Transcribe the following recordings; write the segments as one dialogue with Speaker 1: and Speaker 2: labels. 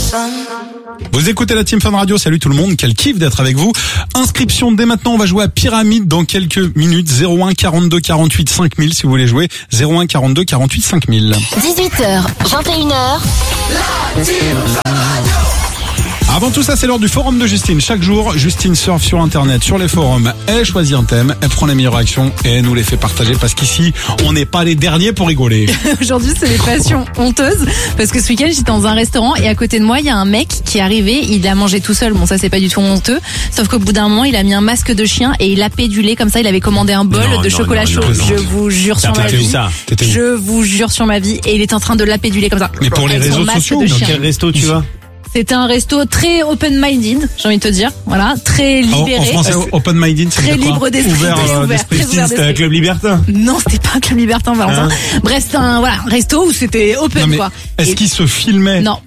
Speaker 1: Vous écoutez la Team Fun Radio, salut tout le monde, quel kiff d'être avec vous. Inscription dès maintenant, on va jouer à Pyramide dans quelques minutes. 01 42 48 5000 si vous voulez jouer. 01 42 48 5000.
Speaker 2: 18h, 21h. La Team Fun Radio.
Speaker 1: Avant tout ça, c'est l'heure du forum de Justine. Chaque jour, Justine surfe sur Internet, sur les forums. Elle choisit un thème, elle prend les meilleures réactions et elle nous les fait partager parce qu'ici, on n'est pas les derniers pour rigoler.
Speaker 3: Aujourd'hui, c'est des passions honteuses parce que ce week-end, j'étais dans un restaurant et à côté de moi, il y a un mec qui est arrivé. Il a mangé tout seul. Bon, ça, c'est pas du tout honteux. Sauf qu'au bout d'un moment, il a mis un masque de chien et il a pédulé comme ça. Il avait commandé un bol de chocolat chaud. Je vous jure sur ma vie. Je vous jure sur ma vie. Et il est en train de la péduler comme ça.
Speaker 1: Mais pour les réseaux sociaux,
Speaker 4: dans quel resto tu vas?
Speaker 3: C'était un resto très open-minded, j'ai envie de te dire. Voilà, très libéré.
Speaker 1: En français, open-minded, c'est
Speaker 3: très libre d'esprit,
Speaker 1: ouvert
Speaker 3: d'esprit.
Speaker 4: C'était un club libertin.
Speaker 3: Non, c'était pas un club libertin, Valentin. Bref, c'était un resto où c'était open, quoi.
Speaker 1: Est-ce qu'il se filmait?
Speaker 3: Non.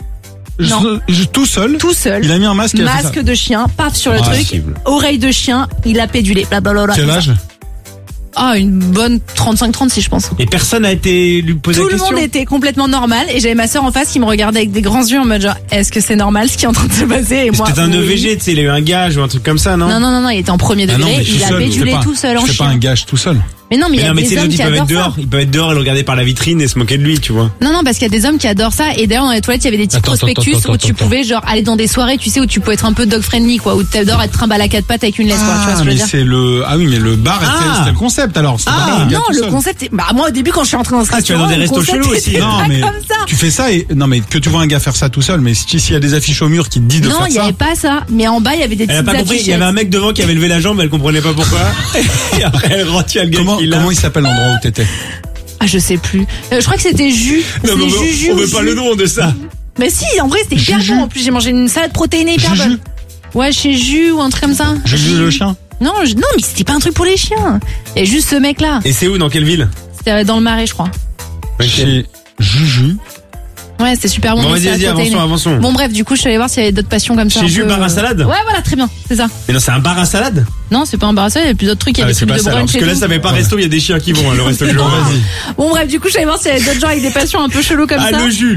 Speaker 1: Tout seul.
Speaker 3: Il
Speaker 1: a mis un masque.
Speaker 3: Masque de chien, paf sur le truc. Oreille de chien, il a pédulé. Blablabla.
Speaker 1: Quel âge?
Speaker 3: Ah, une bonne 35-36, je pense.
Speaker 4: Et personne n'a été lui poser la question?
Speaker 3: Tout le monde était complètement normal et j'avais ma sœur en face qui me regardait avec des grands yeux en mode genre, est-ce que c'est normal ce qui est en train de se passer? Et moi,
Speaker 4: c'était un EVG, tu sais, il a eu un gage ou un truc comme ça, non?
Speaker 3: Non, il était en premier degré, il a pédulé tout seul en chien.
Speaker 1: C'est pas un gage tout seul.
Speaker 3: Mais non, mais il y a des hommes qui adorent ça.
Speaker 4: Ils peuvent être dehors et le regarder par la vitrine et se moquer de lui, tu vois.
Speaker 3: Non, parce qu'il y a des hommes qui adorent ça. Et d'ailleurs, dans les toilettes, il y avait des petits prospectus où tu pouvais genre aller dans des soirées, tu sais, où tu pouvais être un peu dog friendly, quoi, où t'adores être trimballé à quatre pattes avec une laisse, quoi. Tu vois ce que je veux dire?
Speaker 1: Mais le bar c'était le concept alors.
Speaker 3: Non, le concept. Moi, au début, quand je suis entré dans ce restaurant,
Speaker 4: tu vas dans des restos chelous aussi.
Speaker 1: Non, mais tu fais ça et non, mais que tu vois un gars faire ça tout seul, mais s'il y a des affiches au mur qui te disent de faire ça.
Speaker 3: Non, il y avait pas ça. Mais en bas, il y avait des petites affiches.
Speaker 4: Il y avait un mec devant qui avait levé la jambe, elle comprenait pas pourquoi. Et après, elle retient le gars qui l'a.
Speaker 1: Comment il s'appelle l'endroit où t'étais?
Speaker 3: Ah, je sais plus. Je crois que c'était Jus.
Speaker 4: Non, mais on veut pas le nom de ça.
Speaker 3: Mais si, en vrai, c'était hyper bon. En plus, j'ai mangé une salade protéinée hyper bonne. Ouais, chez Jus ou un truc comme ça.
Speaker 1: Juju le chien?
Speaker 3: Non, mais c'était pas un truc pour les chiens. Il y a juste ce mec-là.
Speaker 4: Et c'est où, dans quelle ville?
Speaker 3: C'était dans le Marais, je crois.
Speaker 1: Chez Juju.
Speaker 3: Ouais, c'était super bon.
Speaker 4: Bon, vas-y, avançons.
Speaker 3: Bon, bref, du coup, je suis allée voir s'il y avait d'autres passions comme ça.
Speaker 4: Chez Jus, bar à salade?
Speaker 3: Ouais, voilà, très bien, c'est ça.
Speaker 4: Mais non, c'est un bar à salade?
Speaker 3: Non, c'est pas un bar à salade, il y a plus d'autres trucs, il y a des trucs de brunch.
Speaker 4: Parce que là, ça fait pas resto, il y a des chiens qui vont, le resto du jour, vas-y.
Speaker 3: Bon, bref, du coup, je suis allée voir s'il y avait d'autres gens avec des passions un peu chelous comme ça.
Speaker 4: Ah, le jus.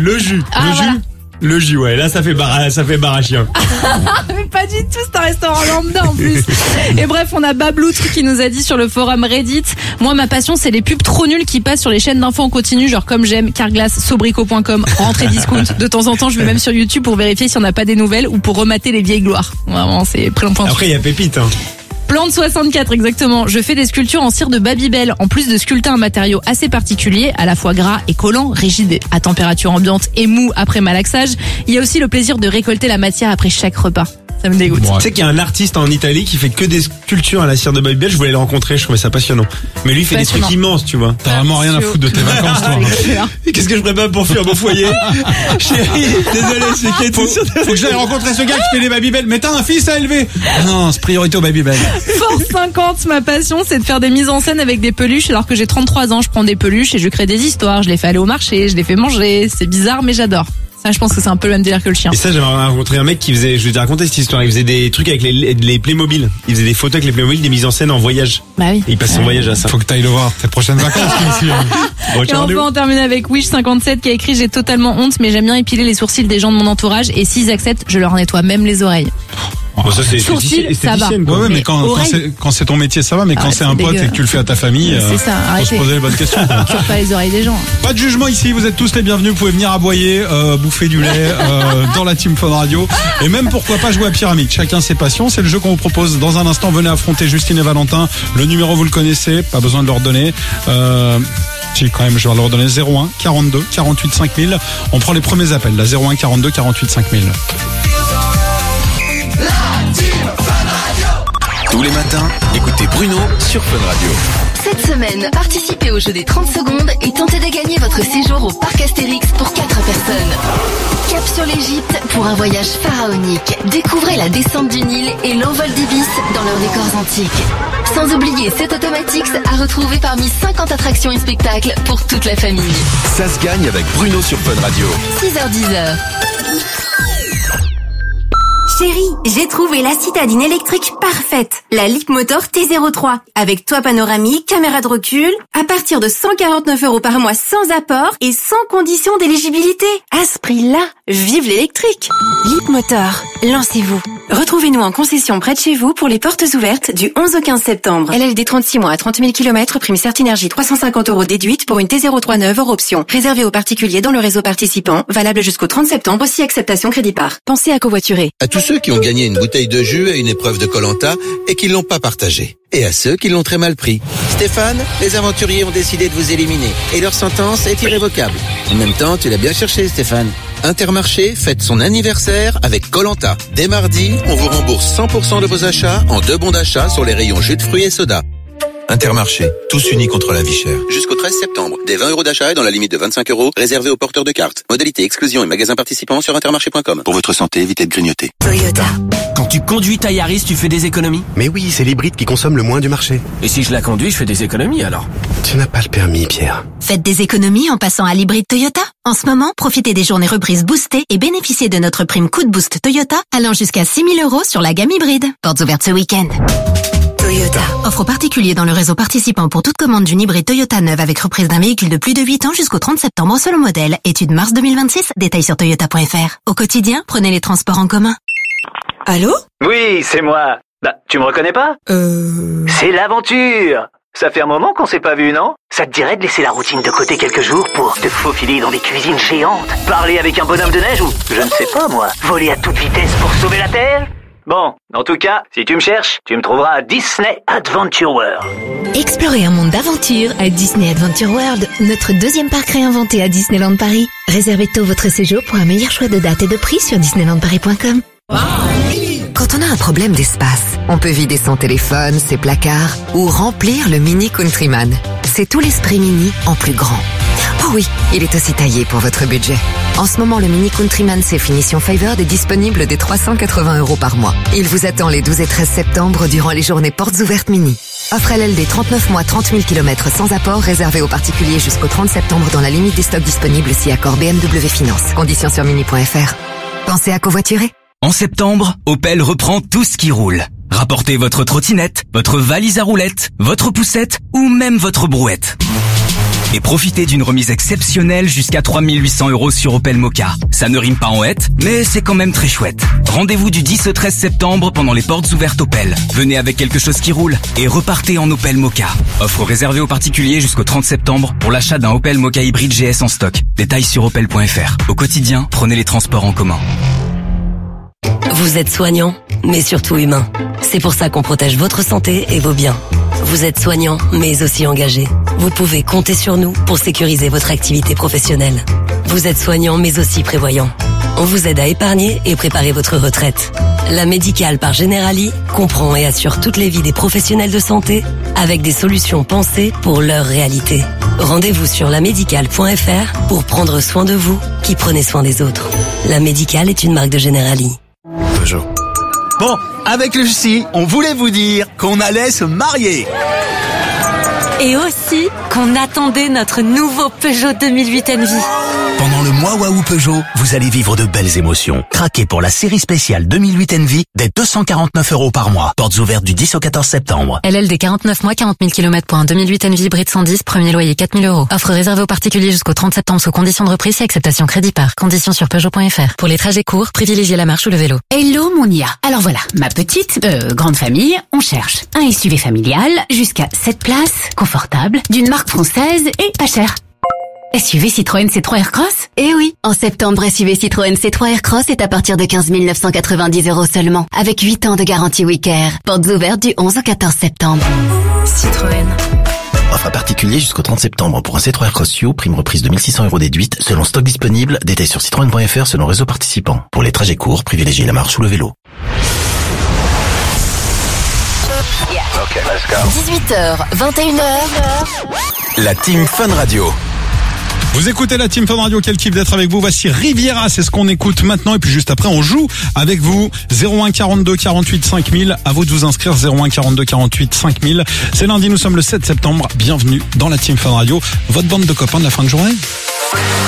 Speaker 4: Le jus, ouais, là ça fait bar à chien.
Speaker 3: Mais pas du tout, c'est un restaurant lambda en plus. Et bref, on a Babloutre qui nous a dit sur le forum Reddit, moi ma passion c'est les pubs trop nulles qui passent sur les chaînes d'infos en continu, genre Comme J'aime, Carglass, Sobrico.com, Rentrée Discount. De temps en temps, je vais même sur YouTube pour vérifier si on n'a pas des nouvelles ou pour remater les vieilles gloires. Vraiment, c'est plein de points.
Speaker 4: Après, il y a Pépite, hein.
Speaker 3: Plante 64, exactement. Je fais des sculptures en cire de Babybel. En plus de sculpter un matériau assez particulier, à la fois gras et collant, rigide à température ambiante et mou après malaxage, il y a aussi le plaisir de récolter la matière après chaque repas. Ça me dégoûte.
Speaker 4: Tu sais qu'il y a un artiste en Italie qui fait que des sculptures à la cire de Babybel. Je voulais le rencontrer, je trouvais ça passionnant. Mais lui, il fait des trucs immenses, tu vois.
Speaker 1: T'as vraiment rien à foutre de tes vacances, toi.
Speaker 4: Qu'est-ce que je prépare pour fuir mon foyer? Chérie, désolé, c'est
Speaker 1: Faut que j'aille rencontrer ce gars qui fait des Babybel. Mais t'as un fils à élever. Non, c'est priorité au Babybel.
Speaker 3: Force 50, ma passion, c'est de faire des mises en scène avec des peluches. Alors que j'ai 33 ans, je prends des peluches et je crée des histoires. Je les fais aller au marché, je les fais manger. C'est bizarre, mais j'adore. Ça, je pense que c'est un peu le même délire que le chien.
Speaker 4: Et ça, j'avais rencontré un mec qui faisait, je vais te raconter cette histoire, il faisait des trucs avec les Playmobil. Il faisait des photos avec les Playmobil, des mises en scène en voyage.
Speaker 3: Bah oui.
Speaker 4: Et il passe son voyage à ça.
Speaker 1: Faut que t'ailles le voir, tes prochaines vacances, ici.
Speaker 3: Et enfin, on termine avec Wish57 qui a écrit: j'ai totalement honte, mais j'aime bien épiler les sourcils des gens de mon entourage et s'ils acceptent, je leur nettoie même les oreilles.
Speaker 4: Bon, ça, c'est
Speaker 3: sourcils, ça va.
Speaker 1: Ouais, mais quand c'est ton métier, ça va, mais quand c'est un pote et que tu le fais à ta famille,
Speaker 3: c'est ça,
Speaker 1: faut se poser les bonnes questions.
Speaker 3: Cure pas les oreilles des gens.
Speaker 1: Pas de jugement ici, vous êtes tous les bienvenus, vous pouvez venir aboyer, bouffer du lait dans la Team Fun Radio et même pourquoi pas jouer à Pyramide. Chacun ses passions, c'est le jeu qu'on vous propose. Dans un instant, venez affronter Justine et Valentin. Le numéro vous le connaissez, pas besoin de leur donner. Si, quand même, je vais leur donner 01 42 48 5000. On prend les premiers appels, là, 01 42 48 5000.
Speaker 5: Tous les matins, écoutez Bruno sur Fun Radio.
Speaker 2: Cette semaine, participez au jeu des 30 secondes et tentez de gagner votre séjour au parc Astérix pour 4 personnes. Cap sur l'Égypte pour un voyage pharaonique. Découvrez la descente du Nil et l'envol d'Ibis dans leurs décors antiques. Sans oublier cet Automatics à retrouver parmi 50 attractions et spectacles pour toute la famille.
Speaker 5: Ça se gagne avec Bruno sur Fun Radio.
Speaker 2: 6h-10h.
Speaker 6: Chérie, j'ai trouvé la citadine électrique parfaite. La Leapmotor T03. Avec toit panoramique, caméra de recul. À partir de 149 € par mois sans apport et sans condition d'éligibilité. À ce prix-là, vive l'électrique. Leapmotor, lancez-vous. Retrouvez-nous en concession près de chez vous pour les portes ouvertes du 11 au 15 septembre. LLD 36 mois à 30 000 km, prime Certinergie 350 € déduite pour une T03 neuve hors option. Réservée aux particuliers dans le réseau participant. Valable jusqu'au 30 septembre si acceptation crédit par. Pensez à covoiturer.
Speaker 7: À tous ceux qui ont gagné une bouteille de jus à une épreuve de Koh-Lanta et qui l'ont pas partagé. Et à ceux qui l'ont très mal pris. Stéphane, les aventuriers ont décidé de vous éliminer et leur sentence est irrévocable. En même temps, tu l'as bien cherché, Stéphane. Intermarché fête son anniversaire avec Koh-Lanta. Dès mardi, on vous rembourse 100% de vos achats en 2 bons d'achat sur les rayons jus de fruits et soda. Intermarché, tous unis contre la vie chère. Jusqu'au 13 septembre, des 20 € d'achat et dans la limite de 25 € réservés aux porteurs de cartes. Modalité, exclusion et magasins participants sur intermarché.com. Pour votre santé, évitez de grignoter.
Speaker 6: Toyota.
Speaker 8: Quand tu conduis ta Yaris, tu fais des économies?
Speaker 9: Mais oui, c'est l'hybride qui consomme le moins du marché.
Speaker 8: Et si je la conduis, je fais des économies alors?
Speaker 9: Tu n'as pas le permis, Pierre.
Speaker 6: Faites des économies en passant à l'hybride Toyota. En ce moment, profitez des journées reprises boostées et bénéficiez de notre prime coup de boost Toyota allant jusqu'à 6 000 € sur la gamme hybride. Portes ouvertes ce week-end. Toyota. Offre aux particuliers dans le réseau participant pour toute commande d'une hybride Toyota neuve avec reprise d'un véhicule de plus de 8 ans jusqu'au 30 septembre selon modèle. Étude mars 2026. Détails sur toyota.fr. Au quotidien, prenez les transports en commun. Allô?
Speaker 10: Oui, c'est moi. Bah, tu me reconnais pas? C'est l'aventure. Ça fait un moment qu'on s'est pas vu, non? Ça te dirait de laisser la routine de côté quelques jours pour te faufiler dans des cuisines géantes, parler avec un bonhomme de neige ou, je ne sais pas moi, voler à toute vitesse pour sauver la Terre? Bon, en tout cas, si tu me cherches, tu me trouveras à Disney Adventure World.
Speaker 6: Explorez un monde d'aventure à Disney Adventure World, notre deuxième parc réinventé à Disneyland Paris. Réservez tôt votre séjour pour un meilleur choix de date et de prix sur disneylandparis.com. Quand on a un problème d'espace, on peut vider son téléphone, ses placards ou remplir le Mini Countryman. C'est tout l'esprit Mini en plus grand. Oh oui, il est aussi taillé pour votre budget. En ce moment, le Mini Countryman C finition Favored est disponible dès 380 € par mois. Il vous attend les 12 et 13 septembre durant les journées portes ouvertes Mini. Offre LLD 39 mois 30 000 km sans apport réservé aux particuliers jusqu'au 30 septembre dans la limite des stocks disponibles si accord BMW Finance. Conditions sur mini.fr. Pensez à covoiturer.
Speaker 11: En septembre, Opel reprend tout ce qui roule. Rapportez votre trottinette, votre valise à roulettes, votre poussette ou même votre brouette. Et profitez d'une remise exceptionnelle jusqu'à 3 800 € sur Opel Mokka. Ça ne rime pas en hête, mais c'est quand même très chouette. Rendez-vous du 10 au 13 septembre pendant les portes ouvertes Opel. Venez avec quelque chose qui roule et repartez en Opel Mokka. Offre réservée aux particuliers jusqu'au 30 septembre pour l'achat d'un Opel Mokka hybride GS en stock. Détails sur opel.fr. Au quotidien, prenez les transports en commun.
Speaker 12: Vous êtes soignant, mais surtout humain. C'est pour ça qu'on protège votre santé et vos biens. Vous êtes soignant, mais aussi engagé. Vous pouvez compter sur nous pour sécuriser votre activité professionnelle. Vous êtes soignant, mais aussi prévoyant. On vous aide à épargner et préparer votre retraite. La Médicale par Generali comprend et assure toutes les vies des professionnels de santé avec des solutions pensées pour leur réalité. Rendez-vous sur lamédicale.fr pour prendre soin de vous qui prenez soin des autres. La Médicale est une marque de Generali.
Speaker 9: Peugeot.
Speaker 13: Bon, avec Lucie, on voulait vous dire qu'on allait se marier.
Speaker 14: Et aussi qu'on attendait notre nouveau Peugeot 2008 Envy.
Speaker 13: Pendant le mois Waouh Peugeot, vous allez vivre de belles émotions. Craquez pour la série spéciale 2008 Envy dès 249 € par mois. Portes ouvertes du 10 au 14 septembre.
Speaker 15: LLD 49 mois, 40 000 km pour un 2008 Envy hybride 110, premier loyer 4 000 €. Offre réservée aux particuliers jusqu'au 30 septembre sous condition de reprise et acceptation crédit par. Conditions sur Peugeot.fr. Pour les trajets courts, privilégiez la marche ou le vélo.
Speaker 16: Hello mon IA. Alors voilà, ma petite, grande famille, on cherche un SUV familial jusqu'à 7 places, confortable, d'une marque française et pas cher. SUV Citroën C3 Aircross?
Speaker 6: Eh oui, en septembre, SUV Citroën C3 Aircross est à partir de 15 990 € seulement, avec 8 ans de garantie Wicker. Portes ouvertes du 11 au 14 septembre.
Speaker 16: Citroën.
Speaker 13: Offre à particulier jusqu'au 30 septembre pour un C3 Aircross You, prime reprise de 1 600 € déduite, selon stock disponible, détails sur citroën.fr selon réseau participant. Pour les trajets courts, privilégiez la marche ou le vélo.
Speaker 2: Okay, let's go. 18h, 21h.
Speaker 5: La Team Fun Radio.
Speaker 1: Vous écoutez la Team Fun Radio, quel kiff d'être avec vous. Voici Riviera, c'est ce qu'on écoute maintenant. Et puis juste après, on joue avec vous. 01 42 48 5000. À vous de vous inscrire. 01 42 48 5000. C'est lundi, nous sommes le 7 septembre. Bienvenue dans la Team Fun Radio. Votre bande de copains de la fin de journée.